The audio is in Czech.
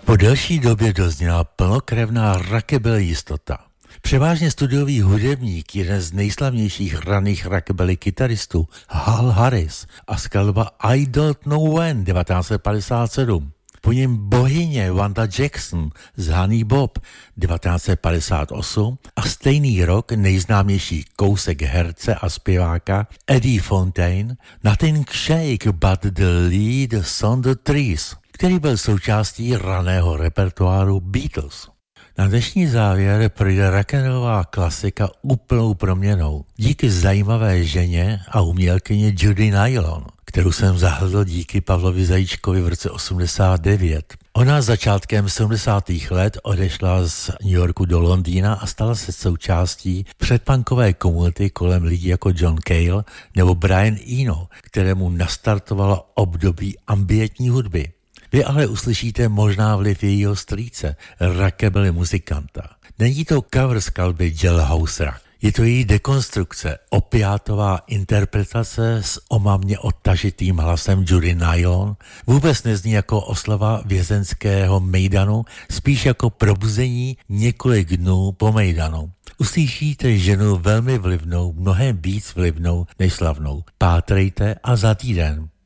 Po delší době dozněla plnokrevná rockabilly jistota. Převážně studiový hudebník, jeden z nejslavnějších raných rockabilly kytaristů, Hal Harris a skladba I Don't Know When 1957. Po něm bohyně Wanda Jackson z Honey Bob 1958 a stejný rok nejznámější kousek herce a zpěváka Eddie Fontaine Nothing Shake But the Leaves on the Trees, který byl součástí raného repertoáru Beatles. Na dnešní závěr projde rock'n'rollová klasika úplnou proměnou. Díky zajímavé ženě a umělkyni Judy Nylon, kterou jsem zahledl díky Pavlovi Zajíčkovi v roce 89. Ona začátkem 70. let odešla z New Yorku do Londýna a stala se součástí předpunkové komunity kolem lidí jako John Cale nebo Brian Eno, kterému nastartovalo období ambientní hudby. Vy ale uslyšíte možná vliv jejího strýce, rockabilly muzikanta. Není to cover skladby Jailhousera, je to její dekonstrukce, opiátová interpretace s omamně odtažitým hlasem Judy Nylon. Vůbec nezní jako oslava vězenského mejdanu, spíš jako probuzení několik dnů po mejdanu. Uslyšíte ženu velmi vlivnou, mnohem víc vlivnou než slavnou. Pátrejte a za týden.